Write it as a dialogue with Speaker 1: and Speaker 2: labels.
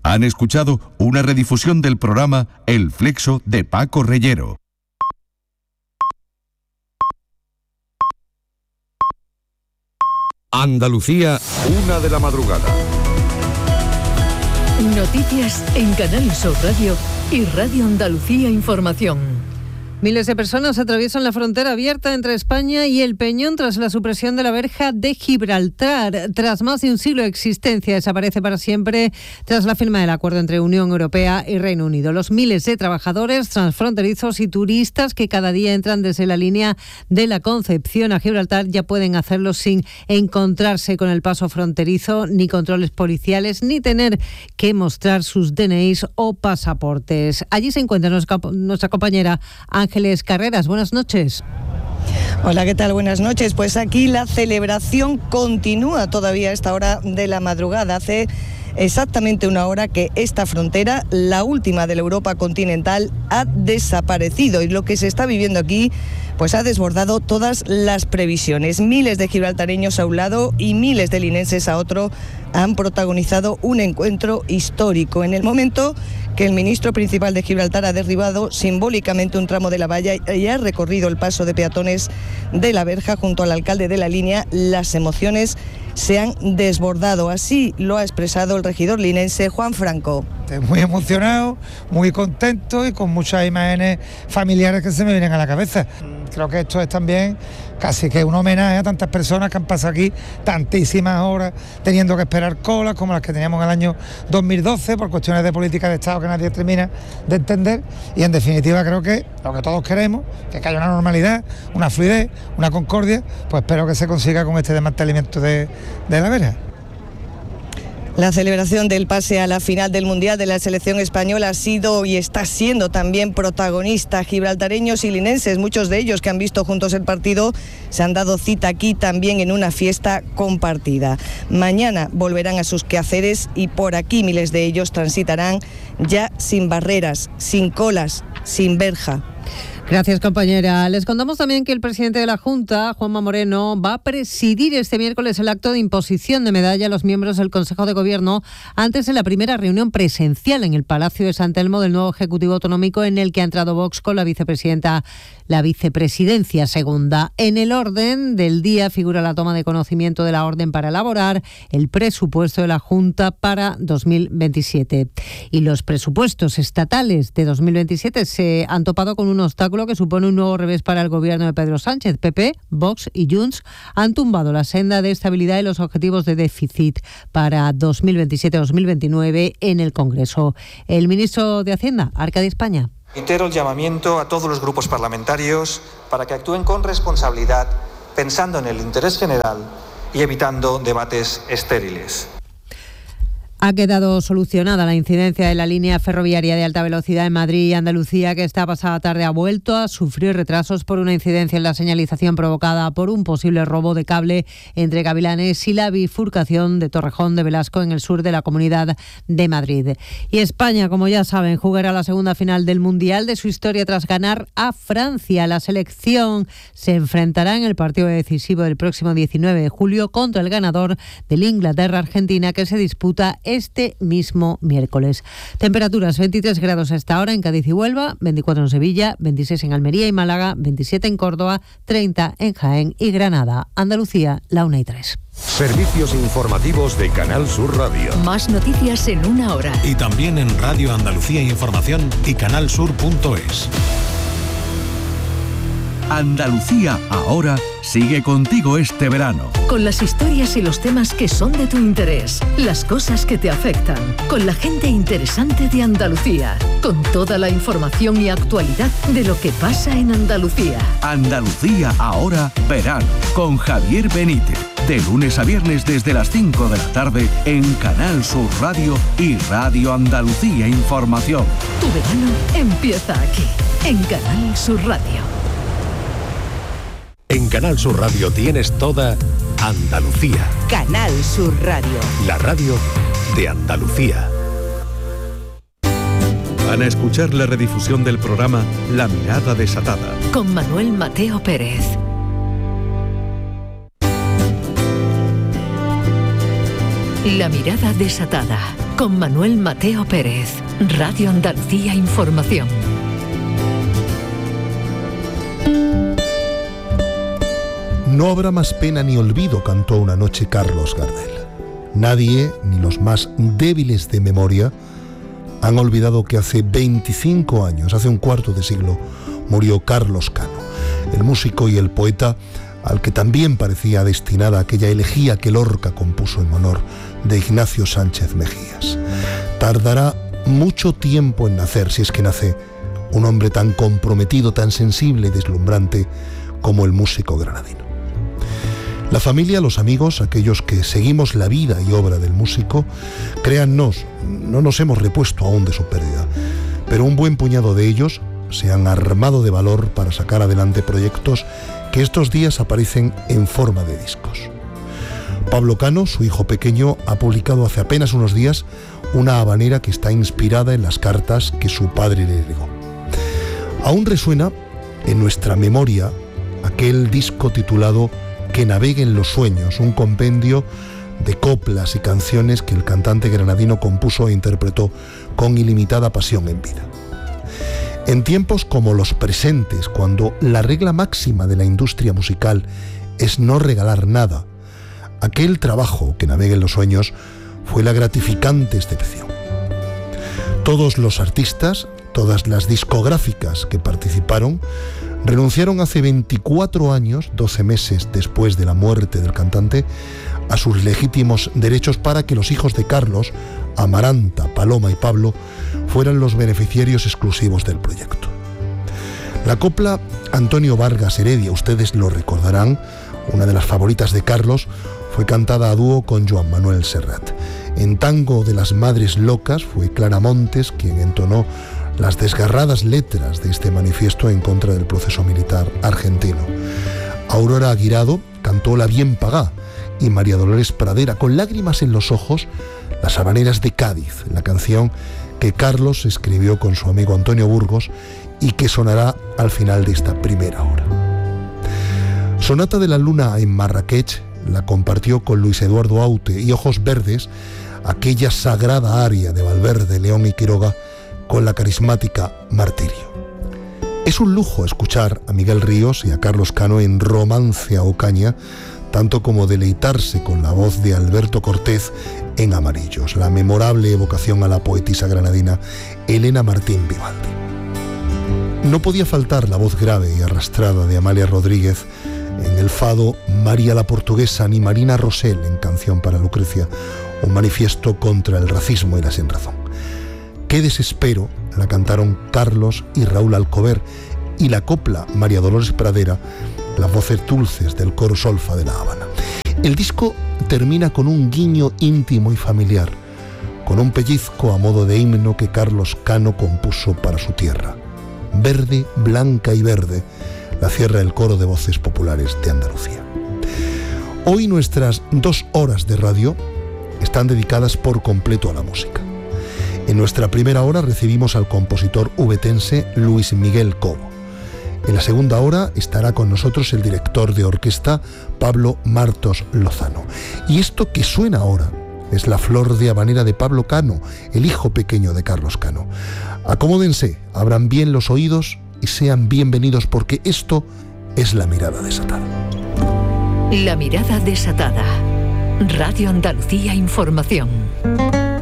Speaker 1: Han escuchado una redifusión del programa El Flexo de Paco Reyero.
Speaker 2: Andalucía, 1 de la madrugada.
Speaker 3: Noticias en Canal Sur Radio y Radio Andalucía Información.
Speaker 4: Miles de personas atraviesan la frontera abierta entre España y El Peñón tras la supresión de la verja de Gibraltar. Tras más de un siglo de existencia, desaparece para siempre tras la firma del acuerdo entre Unión Europea y Reino Unido. Los miles de trabajadores transfronterizos y turistas que cada día entran desde la línea de la Concepción a Gibraltar ya pueden hacerlo sin encontrarse con el paso fronterizo, ni controles policiales, ni tener que mostrar sus DNIs o pasaportes. Allí se encuentra nuestra compañera Ángeles Carreras. Buenas noches.
Speaker 5: Hola, ¿qué tal? Buenas noches. Pues aquí la celebración continúa todavía a esta hora de la madrugada. Hace exactamente una hora que esta frontera, la última de la Europa continental, ha desaparecido, y lo que se está viviendo aquí pues ha desbordado todas las previsiones. Miles de gibraltareños a un lado y miles de linenses a otro han protagonizado un encuentro histórico en el momento que el ministro principal de Gibraltar ha derribado simbólicamente un tramo de la valla y ha recorrido el paso de peatones de la verja junto al alcalde de la línea. Las emociones se han desbordado, así lo ha expresado el regidor linense Juan Franco.
Speaker 6: Muy emocionado, muy contento y con muchas imágenes familiares que se me vienen a la cabeza. Creo que esto es también casi que un homenaje a tantas personas que han pasado aquí tantísimas horas teniendo que esperar colas como las que teníamos en el año 2012 por cuestiones de política de Estado que nadie termina de entender, y en definitiva creo que lo que todos queremos, que haya una normalidad, una fluidez, una concordia, pues espero que se consiga con este desmantelamiento de la verja.
Speaker 5: La celebración del pase a la final del Mundial de la selección española ha sido y está siendo también protagonista. Gibraltareños y linenses, muchos de ellos que han visto juntos el partido, se han dado cita aquí también en una fiesta compartida. Mañana volverán a sus quehaceres y por aquí miles de ellos transitarán ya sin barreras, sin colas, sin verja.
Speaker 4: Gracias, compañera. Les contamos también que el presidente de la Junta, Juanma Moreno, va a presidir este miércoles el acto de imposición de medalla a los miembros del Consejo de Gobierno antes de la primera reunión presencial en el Palacio de San Telmo del nuevo Ejecutivo Autonómico, en el que ha entrado Vox con la vicepresidencia segunda. En el orden del día figura la toma de conocimiento de la orden para elaborar el presupuesto de la Junta para 2027. Y los presupuestos estatales de 2027 se han topado con un obstáculo que supone un nuevo revés para el gobierno de Pedro Sánchez. PP, Vox y Junts han tumbado la senda de estabilidad y los objetivos de déficit para 2027-2029 en el Congreso. El ministro de Hacienda, Arcadi España.
Speaker 7: Reitero el llamamiento a todos los grupos parlamentarios para que actúen con responsabilidad, pensando en el interés general y evitando debates estériles.
Speaker 4: Ha quedado solucionada la incidencia de la línea ferroviaria de alta velocidad en Madrid y Andalucía, que esta pasada tarde ha vuelto a sufrir retrasos por una incidencia en la señalización provocada por un posible robo de cable entre Gavilanes y la bifurcación de Torrejón de Velasco en el sur de la Comunidad de Madrid. Y España, como ya saben, jugará la segunda final del Mundial de su historia tras ganar a Francia. La selección se enfrentará en el partido decisivo del próximo 19 de julio contra el ganador del Inglaterra-Argentina, que se disputa este mismo miércoles. Temperaturas: 23 grados a esta hora en Cádiz y Huelva, 24 en Sevilla, 26 en Almería y Málaga, 27 en Córdoba, 30 en Jaén y Granada. Andalucía, la 1:03.
Speaker 2: Servicios informativos de Canal Sur Radio.
Speaker 3: Más noticias en una hora.
Speaker 8: Y también en Radio Andalucía Información y canalsur.es.
Speaker 1: Andalucía Ahora sigue contigo este verano.
Speaker 3: Con las historias y los temas que son de tu interés, las cosas que te afectan, con la gente interesante de Andalucía, con toda la información y actualidad de lo que pasa en Andalucía.
Speaker 1: Andalucía Ahora verano, con Javier Benítez. De lunes a viernes desde las 5 de la tarde en Canal Sur Radio y Radio Andalucía Información.
Speaker 3: Tu verano empieza aquí, en Canal Sur Radio.
Speaker 2: En Canal Sur Radio tienes toda Andalucía.
Speaker 9: Canal Sur Radio.
Speaker 2: La radio de Andalucía.
Speaker 1: Van a escuchar la redifusión del programa La Mirada Desatada.
Speaker 3: Con Manuel Mateo Pérez. La mirada desatada, con Manuel Mateo Pérez, Radio Andalucía Información.
Speaker 10: No habrá más pena ni olvido, cantó una noche Carlos Gardel. Nadie, ni los más débiles de memoria, han olvidado que hace 25 años, hace un cuarto de siglo, murió Carlos Cano, el músico y el poeta al que también parecía destinada aquella elegía que Lorca compuso en honor de Ignacio Sánchez Mejías. Tardará mucho tiempo en nacer, si es que nace, un hombre tan comprometido, tan sensible y deslumbrante como el músico granadino. La familia, los amigos, aquellos que seguimos la vida y obra del músico, créannos, no nos hemos repuesto aún de su pérdida, pero un buen puñado de ellos se han armado de valor para sacar adelante proyectos que estos días aparecen en forma de discos. Pablo Cano, su hijo pequeño, ha publicado hace apenas unos días una habanera que está inspirada en las cartas que su padre le legó. Aún resuena en nuestra memoria aquel disco titulado Que naveguen los sueños, un compendio de coplas y canciones que el cantante granadino compuso e interpretó con ilimitada pasión en vida. En tiempos como los presentes, cuando la regla máxima de la industria musical es no regalar nada, aquel trabajo, Que naveguen los sueños, fue la gratificante excepción. Todos los artistas, todas las discográficas que participaron, renunciaron hace 24 años, 12 meses después de la muerte del cantante, a sus legítimos derechos para que los hijos de Carlos, Amaranta, Paloma y Pablo, fueran los beneficiarios exclusivos del proyecto. La copla Antonio Vargas Heredia, ustedes lo recordarán, una de las favoritas de Carlos, fue cantada a dúo con Joan Manuel Serrat. En Tango de las Madres Locas fue Clara Montes quien entonó las desgarradas letras de este manifiesto en contra del proceso militar argentino. Aurora Aguirado cantó La Bien Pagá y María Dolores Pradera, con lágrimas en los ojos, Las Habaneras de Cádiz, la canción que Carlos escribió con su amigo Antonio Burgos y que sonará al final de esta primera hora. Sonata de la Luna en Marrakech la compartió con Luis Eduardo Aute, y Ojos Verdes, aquella sagrada aria de Valverde, León y Quiroga, con la carismática Martirio. Es un lujo escuchar a Miguel Ríos y a Carlos Cano en Romance a Ocaña, tanto como deleitarse con la voz de Alberto Cortés en Amarillos, la memorable evocación a la poetisa granadina Elena Martín Vivaldi. No podía faltar la voz grave y arrastrada de Amalia Rodríguez en el fado María la Portuguesa, ni Marina Rosell en Canción para Lucrecia, un manifiesto contra el racismo y la sinrazón. Qué desespero la cantaron Carlos y Raúl Alcover, y la copla María Dolores Pradera, las voces dulces del coro solfa de La Habana. El disco termina con un guiño íntimo y familiar, con un pellizco a modo de himno que Carlos Cano compuso para su tierra. Verde, blanca y verde, la cierra el coro de voces populares de Andalucía. Hoy nuestras 2 horas de radio están dedicadas por completo a la música. En nuestra primera hora recibimos al compositor ubetense Luis Miguel Cobo. En la segunda hora estará con nosotros el director de orquesta Pablo Martos Lozano. Y esto que suena ahora es la flor de habanera de Pablo Cano, el hijo pequeño de Carlos Cano. Acomódense, abran bien los oídos y sean bienvenidos, porque esto es La Mirada Desatada.
Speaker 3: La Mirada Desatada. Radio Andalucía Información.